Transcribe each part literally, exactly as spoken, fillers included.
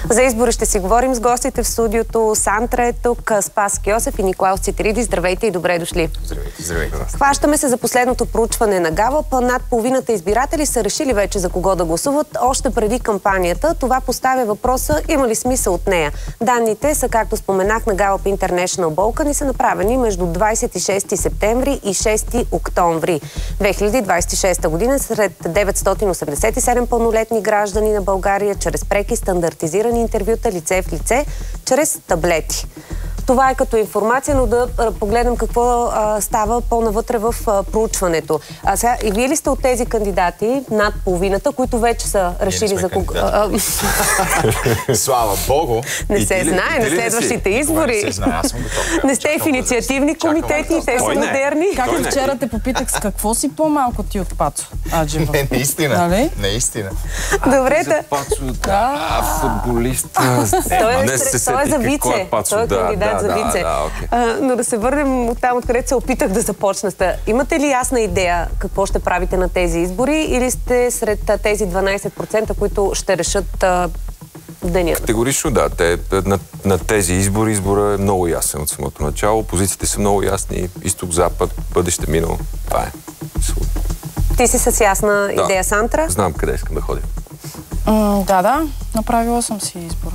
За избори ще си говорим с гостите в студиото. Сантра е тук, Спас Кьосев и Николаус Цитаридис. Здравейте и добре дошли. Здравейте, здравейте. Хващаме се за последното проучване на Галъп. Над половината избиратели са решили вече за кого да гласуват още преди кампанията. Това поставя въпроса, има ли смисъл от нея. Данните са, както споменах, на Галъп International Balkan и са направени между двадесет и шести септември и шести октомври две хиляди двадесет и шеста година сред деветстотин осемдесет и седем пълнолетни граждани на България чрез преки стандартизирани интервюта лице в лице, чрез таблети. Това е като информация, но да погледнем какво а, става по-навътре в а, проучването. А сега, и вие ли сте от тези кандидати, над половината, които вече са решили за кого... Слава Богу! Не се знае, на следващите избори. Не се знае, аз съм готов. Не сте в инициативни комитети, те са модерни. Как и вчера те попитах с какво си по-малко ти от Пацо? Аджева. Не, наистина. Наистина. Добре, да. Пацо, да, футболист. Той е за вице. Той е кандидат за вице. Но да се върнем от там, откъдето се опитах да започна. Имате ли ясна идея какво ще правите на тези избори или сте сред тези дванадесет процента, които ще решат деня? Категорично да. Те, на, на тези избори избора е много ясен от самото начало. Позициите са много ясни. Изток, запад, бъдеще, минало. Това е. Ти си с ясна да. идея, Сантра? Знам къде искам да ходя. М, да, да. Направила съм си избора.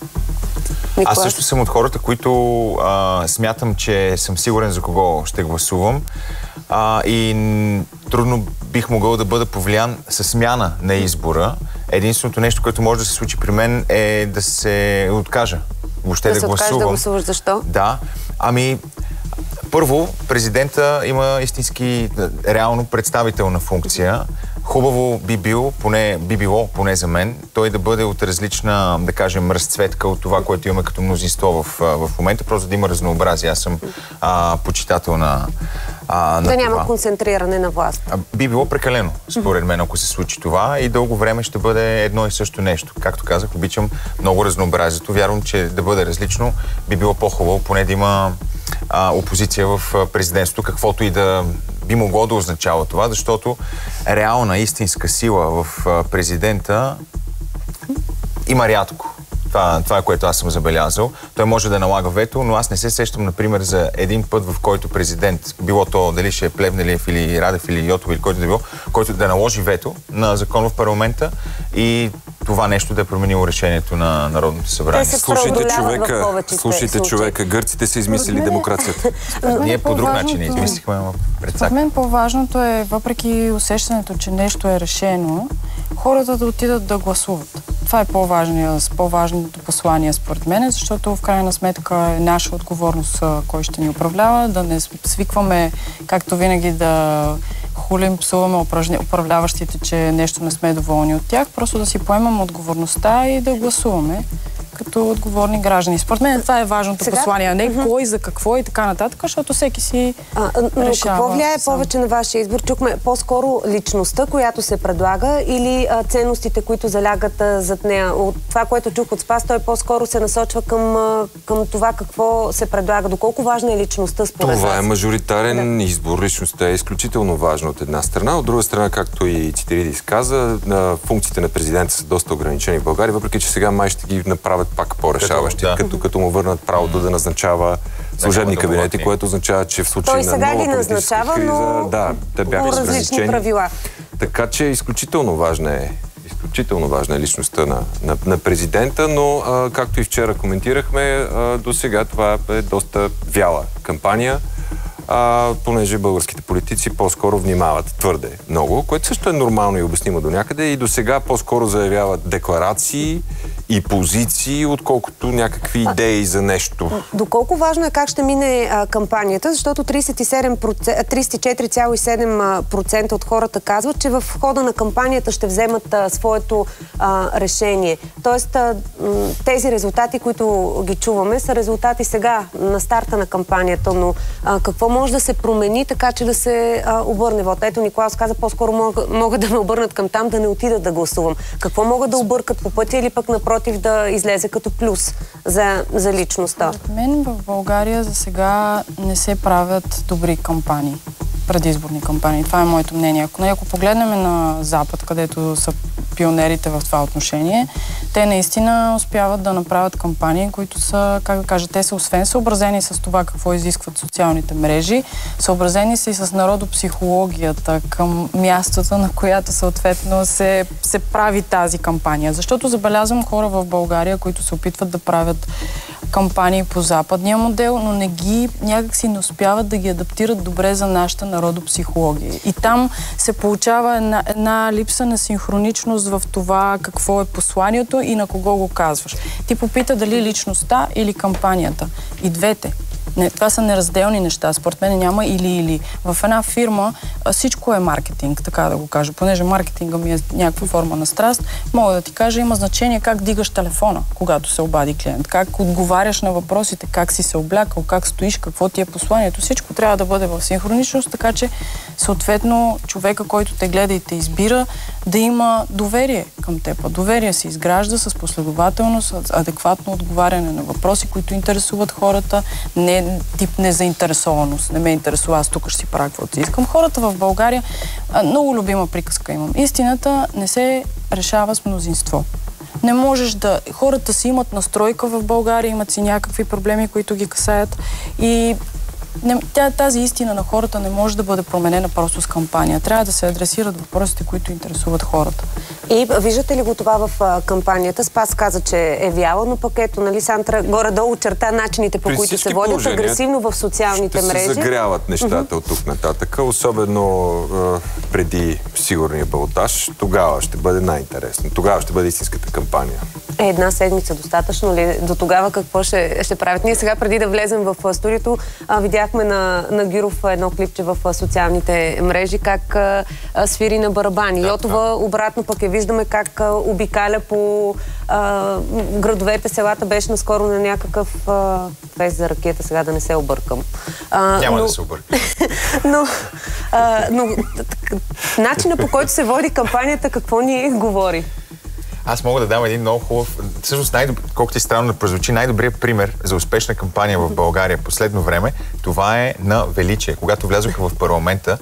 Аз също съм от хората, които а, смятам, че съм сигурен за кого ще гласувам а, и трудно бих могъл да бъда повлиян със смяна на избора. Единственото нещо, което може да се случи при мен е да се откажа. Въобще да, да се гласувам. откажа да гласуваш. Защо? Да. Ами, първо, президента има истински, реално представителна функция. Хубаво би било, поне, би било, поне за мен, той да бъде от различна, да кажем, разцветка от това, което имаме като мнозинство в, в момента, просто да има разнообразие. Аз съм а, почитател на, а, на да това. няма концентриране на власт. А, би било прекалено, според мен, ако се случи това и дълго време ще бъде едно и също нещо. Както казах, обичам много разнообразието. Вярвам, че да бъде различно би било по-хубаво, поне да има а, опозиция в президентството, каквото и да би могло да означава това, защото реална, истинска сила в президента има рядко. Това, това е което аз съм забелязал. Той може да налага вето, но аз не се сещам, например, за един път, в който президент, било то дали ще е Плевнелиев или Радев или Йотов или който да било, който да наложи вето на закон в парламента и това нещо да е променило решението на Народното събрание. Слушайте човека, слушайте човека, гърците са измислили демокрацията. Ние по друг начин не измислихме пред За мен по-важното е, въпреки усещането, че нещо е решено, хората да отидат да гласуват. Това е по-важното послание според мен, защото в крайна сметка е наша отговорност кой ще ни управлява, да не свикваме, както винаги, да хулим, псуваме управляващите, че нещо не сме доволни от тях, просто да си поемам отговорността и да гласуваме като отговорни граждани. Според мен това е важното Сега... послание, а не кой, за какво и така нататък, защото всеки си а, но решава. Какво влияе сам. повече на вашия избор? Чухме по-скоро личността, която се предлага или а, ценностите, които залягат а, зад нея? От това, което чух от Спас, той по-скоро се насочва към, а, към това какво се предлага. Доколко важна е личността според Това вас? е мажоритарен да. избор. Личността е изключително важна от една страна. От друга страна, както и Цитаридис каза, функциите на президента са доста ограничени в България, въпреки че сега май ще ги направят пак по-решаващи, да. като, като му върнат правото да назначава служебни да кабинети, да което означава, че в случай Той на сега нова ги политическа назначава, криза, но да, те бяха различни правила. Така че изключително важна е изключително важна е личността на, на, на президента, но а, както и вчера коментирахме, а, до сега това е доста вяла кампания, а, понеже българските политици по-скоро внимават твърде много, което също е нормално и обяснимо до някъде и до сега по-скоро заявяват декларации и позиции, отколкото някакви идеи за нещо. Доколко важно е как ще мине а, кампанията, защото тридесет и четири цяло и седем процента от хората казват, че в хода на кампанията ще вземат а, своето а, решение. Тоест, а, тези резултати, които ги чуваме, са резултати сега на старта на кампанията, но а, какво може да се промени така, че да се а, обърне вот? Ето, Николаус каза, по-скоро мога, могат да ме обърнат към там, да не отида да гласувам. Какво могат да объркат по пътя или пък напротив да излезе като плюс за, за личността? Според мен в България за сега не се правят добри кампании, предизборни кампании. Това е моето мнение. Ако, ако погледнем на Запад, където са пионерите в това отношение. Те наистина успяват да направят кампании, които са, как да кажа, те са освен съобразени с това какво изискват социалните мрежи, съобразени са и с народопсихологията към мястото, на която съответно се, се прави тази кампания. Защото забелязвам хора в България, които се опитват да правят кампании по западния модел, но не ги, някак си не успяват да ги адаптират добре за нашата народопсихология. И там се получава една, една липса на синхроничност в това какво е посланието и на кого го казваш. Ти попита дали личността или кампанията. И двете. Не, това са неразделни неща. Според мен няма или-или. В една фирма всичко е маркетинг, така да го кажа. Понеже маркетинга ми е някаква форма на страст, мога да ти кажа, има значение как дигаш телефона, когато се обади клиент, как отговаряш на въпросите, как си се облякал, как стоиш, какво ти е посланието. Всичко трябва да бъде в синхроничност, така че съответно човека, който те гледа и те избира, да има доверие към теб. Доверие се изгражда с последователност, адекватно отговаряне на въпроси, които интересуват хората, не тип незаинтересованост. Не ме интересува, аз тук ще си правя каквото искам. Хората в България, много любима приказка имам. Истината не се решава с мнозинство. Не можеш да... Хората си имат настройка в България, имат си някакви проблеми, които ги касаят и не, тя, тази истина на хората не може да бъде променена просто с кампания. Трябва да се адресират въпросите, които интересуват хората. И виждате ли го това в а, кампанията? Спас каза, че е вяла, но пък ето, нали, Сандра горе-долу очерта начините, по При които се водят агресивно в социалните ще мрежи. Ще се загряват нещата mm-hmm. от тук нататък, особено е, преди сигурния балотаж. Тогава ще бъде най-интересно. Тогава ще бъде истинската кампания. Е, една седмица достатъчно ли? До тогава какво ще, ще правят? Ние сега, преди да влезем в студиото, а, видяхме на, на Гюров едно клипче в социалните мрежи, как а, свири на барабани. Да, Йотова да. Обратно пък я виждаме как а, обикаля по а, градовете, селата. Беше наскоро на някакъв а, фест за ракета, сега да не се объркам. А, Няма но, да се объркам. но, а, но начина, по който се води кампанията, какво ни говори? Аз мога да дам един много хубав, всъщност, колкото е странно да прозвучи, най-добрият пример за успешна кампания в България в последно време, това е на Величие. Когато влязоха в парламента,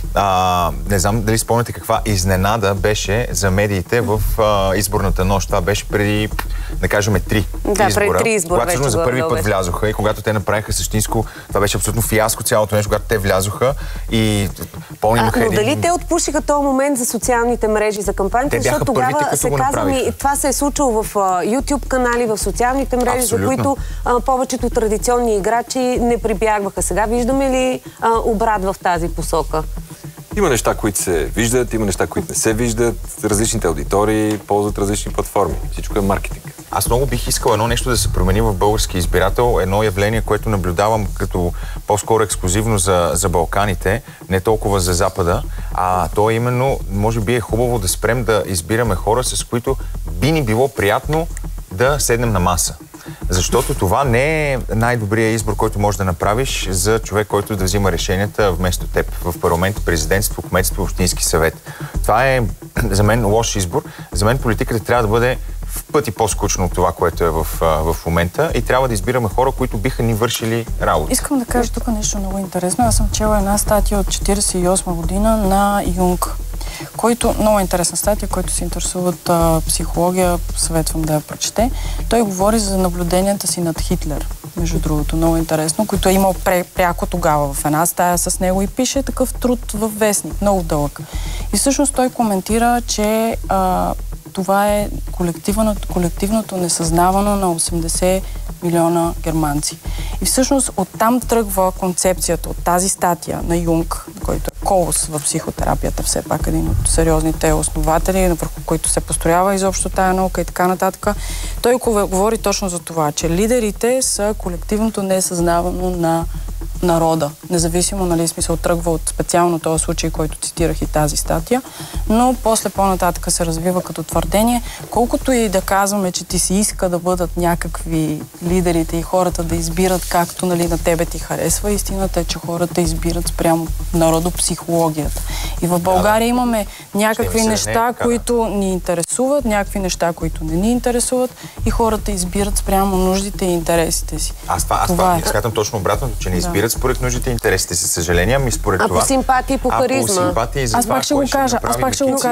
а, не знам дали спомняте каква изненада беше за медиите в а, изборната нощ. Това беше преди, да кажем, три да, избора. преди три избора. Когато всъщност за първи път влязоха и когато те направиха същинско, това беше абсолютно фиаско цялото нещо, когато те влязоха и помнимаха Но един... дали те отпушиха този момент за социалните мрежи, за кампанията, защото тогава се казва ми, това се е случило в uh, YouTube канали, в социалните мрежи, Абсолютно. За които uh, повечето традиционни играчи не прибягваха. Сега виждаме ли uh, обрат в тази посока? Има неща, които се виждат, има неща, които не се виждат. Различните аудитории ползват различни платформи. Всичко е маркетинг. Аз много бих искал едно нещо да се промени в български избирател. Едно явление, което наблюдавам като по-скоро ексклюзивно за, за Балканите, не толкова за Запада, а то именно, може би е хубаво да спрем да избираме хора, с които би ни било приятно да седнем на маса. Защото това не е най-добрият избор, който можеш да направиш за човек, който да взима решенията вместо теб в парламент, президентство, кметство, общински съвет. Това е за мен лош избор. За мен политиката трябва да бъде в пъти по-скучно от това, което е в, в момента и трябва да избираме хора, които биха ни вършили работа. Искам да кажа тук нещо много интересно. Аз съм чела една статия от четиридесет и осма година на Юнг, който, много интересна статия, който се интересуват а, психология, съветвам да я прочете. Той говори за наблюденията си над Хитлер, между другото, много интересно, който е имал пряко тогава в една стая с него и пише такъв труд във вестник, много дълъг. И всъщност той коментира, че а, това е колективното, колективното несъзнавано на осемдесет милиона германци. И всъщност оттам тръгва концепцията от тази статия на Юнг, който е колос в психотерапията, все пак един от сериозните основатели, върху които се построява изобщо тая наука и така нататък. Той говори точно за това, че лидерите са колективното несъзнавано на народа. Независимо, нали, смисъл тръгва от специално този случай, който цитирах и тази статия, но после по-нататък се развива като твърдение. Колкото и да казваме, че ти си иска да бъдат някакви лидерите и хората да избират както, нали, на тебе ти харесва, истината е, че хората избират спрямо народопсихологията. И в България имаме някакви неща, които ни интересуват, някакви неща, които не ни интересуват и хората избират спрямо нуждите и интересите си. Аз това, аз това, това е. Смятам точно обратното, че не избират според нуждите и интересите си. Съжаление, ами според а това... по симпатия и по харизма. А по симпатия и за аз това, пак ще го кажа, аз пак ще го кажа.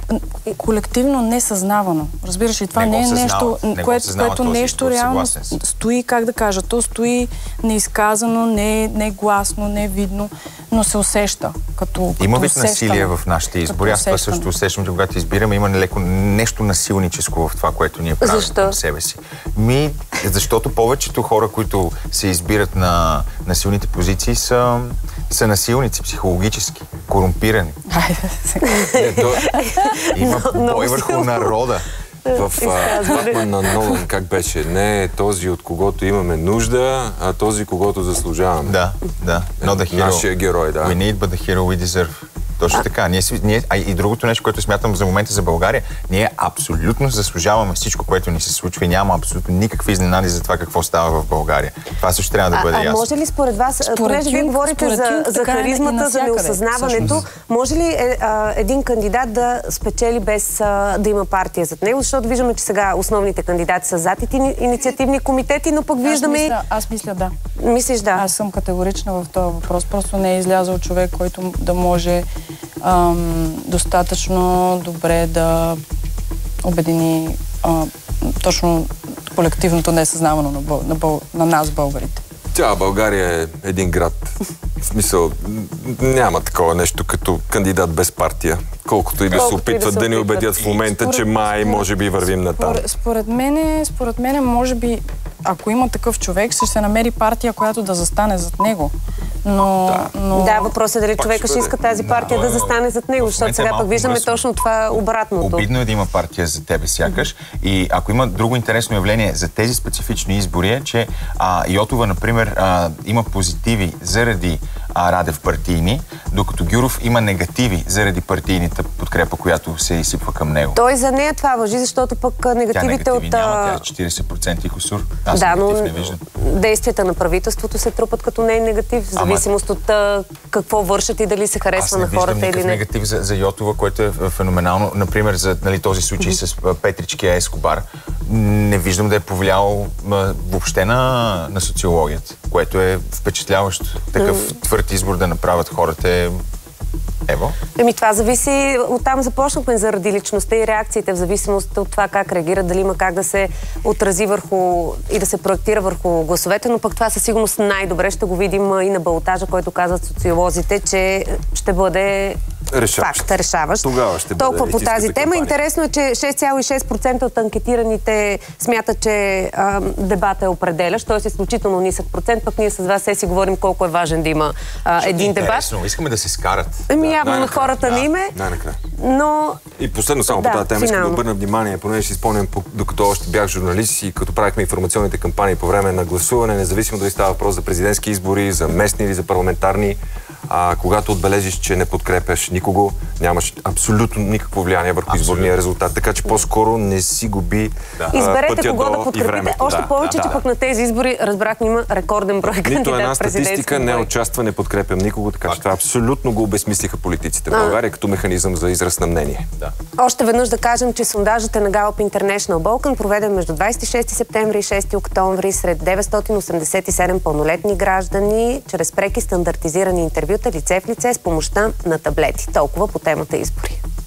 колективно несъзнавано. Разбираш ли, това не, не е нещо, не което, което нещо реално стои, как да кажа, то стои неизказано, не, не гласно, не видно, но се усеща като, като Има вид усещане. насилие в нашите избори. Аз това също усещам, че когато избираме, има леко нещо насилническо в това, което ние правим към себе си. Ми, защото повечето хора, които се избират на, на силните позиции, са, са насилници, психологически, корумпирани. Има бой върху народа. В Батман на Нолан как беше? Не е този, от когото имаме нужда, а този, когото заслужаваме. Да, да. Not the hero нашия герой, да. We need, but the hero we deserve. Точно така. Ние, ние, а и другото нещо, което смятам за момента за България, ние абсолютно заслужаваме всичко, което ни се случва и няма абсолютно никакви изненади за това какво става в България. Това също трябва да бъде а, ясно. А може ли според вас, понеже вие говорите за, за харизмата, за неосъзнаването, може ли е, а, един кандидат да спечели без а, да има партия зад него? Защото виждаме, че сега основните кандидати са зад инициативни комитети, но пък виждаме... Аз мисля, аз мисля да. Мислиш да? Аз съм категорична в този въпрос. Просто не е излязъл човек, който да може Ам, достатъчно добре да обедини а, точно колективното несъзнавано на, бъл, на, бъл, на нас, българите. Цяла България е един град. В смисъл, няма такова нещо като кандидат без партия. Колкото и да се опитват да, да ни убедят в момента, според, че май според, може би вървим натам. Според, според мене, според мене, може би, ако има такъв човек, ще се намери партия, която да застане зад него. Но, да. но... да, въпросът е дали пак човека ще иска тази партия да, да застане зад него, защото сега пък виждаме мръсно. Точно това обратното. Обидно е да има партия за тебе сякаш. Mm-hmm. И ако има друго интересно явление за тези специфични избори е, че а, Йотова, например, а, има позитиви заради а, Радев партийни, докато Гюров има негативи заради партийната подкрепа, която се изсипва към него. Той за нея това важи, защото пък негативите тя от... Няма, тя е четирийсет процента и кусур. Аз да, негатив но не виждам. Действията на правителството се трупат като не е негатив, в зависимост от а, какво вършат и дали се харесва на хората или не. Аз не виждам негатив за, за Йотова, което е феноменално. Например, за нали, този случай mm-hmm. с Петричкия Ескобар. Не виждам да е повлиял а, въобще на, на социологията, което е впечатляващо. Такъв mm-hmm. твърд избор да направят хората е... Ево? Еми това зависи, оттам започнахме заради личността и реакциите, в зависимост от това как реагират, дали има как да се отрази върху и да се проектира върху гласовете, но пък това със сигурност най-добре ще го видим и на балотажа, който казват социолозите, че ще бъде решаващ. факт, решаващ. Тогава ще бъде толкова по тази тема. кампания. Интересно е, че шест цяло и шест процента от анкетираните смятат, че а, дебата е определящ, т.е. изключително нисък процент, пък ние с вас се си говорим колко е важен да има а, един дебат. Интересно, искаме да се скарат. Ами явно на хората не име, но... И последно само да, по тази тема искам да обърна внимание, понеже си спомням, докато още бях журналист и като правихме информационните кампании по време на гласуване, независимо дали става въпрос за президентски избори, за местни или за парламентарни, а когато отбележиш, че не подкрепяш никого, нямаш абсолютно никакво влияние върху абсолютно. изборния резултат. Така че по-скоро не си губи да. Изберете пътя кого до да подкрепите. Още да, повече, да, че да. пък на тези избори, разбрах, има рекорден брой кандидат. Нито една статистика не участва, не подкрепям никого, така че това абсолютно го обезмислиха политиците в България като механизъм за израз на мнение. Да. Още веднъж да кажем, че сондажът е на Gallup International Balkan, проведен между двадесет и шести септември и шести октомври сред деветстотин осемдесет и седем пълнолетни граждани, чрез преки стандартизирани интервюта лице в лице с помощта на таблети. Толкова по темата избори.